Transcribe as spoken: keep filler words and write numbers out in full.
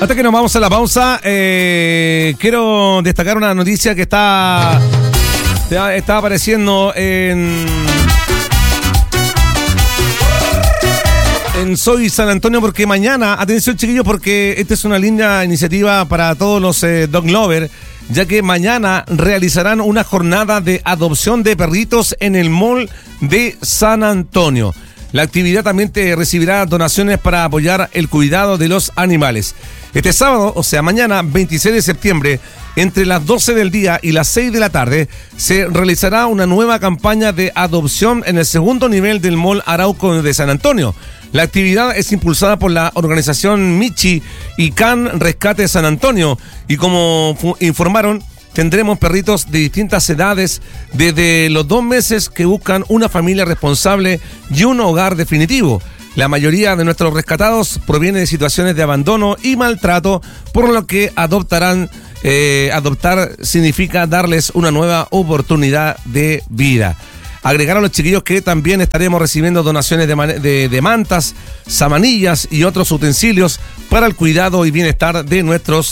Antes que nos vamos a la pausa, eh, quiero destacar una noticia que está, está apareciendo en, en Soy San Antonio, porque mañana, atención chiquillos, porque esta es una linda iniciativa para todos los eh, dog lovers, ya que mañana realizarán una jornada de adopción de perritos en el mall de San Antonio. La actividad también te recibirá donaciones para apoyar el cuidado de los animales. Este sábado, o sea mañana, veintiséis de septiembre, entre las doce del día y las seis de la tarde, se realizará una nueva campaña de adopción en el segundo nivel del Mall Arauco de San Antonio. La actividad es impulsada por la organización Michi y Can Rescate San Antonio, y como fu- informaron, tendremos perritos de distintas edades, desde los dos meses que buscan una familia responsable y un hogar definitivo. La mayoría de nuestros rescatados proviene de situaciones de abandono y maltrato, por lo que adoptarán, eh, adoptar significa darles una nueva oportunidad de vida. Agregaron los chiquillos que también estaremos recibiendo donaciones de, man- de, de mantas, sabanillas y otros utensilios para el cuidado y bienestar de nuestros